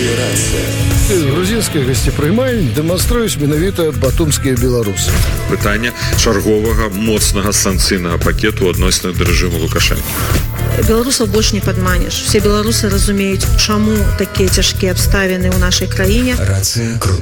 Грузінскія гасцепрымальні дэманструюць менавіта батумскія беларусы. Пытанне чарговага моцнага санкцыйнага пакету адносна да рэжыму Лукашэнка. Беларусаў больш не падманеш. Все беларусы разумеюць, чаму такія цяжкія абставіны ў нашай краіне.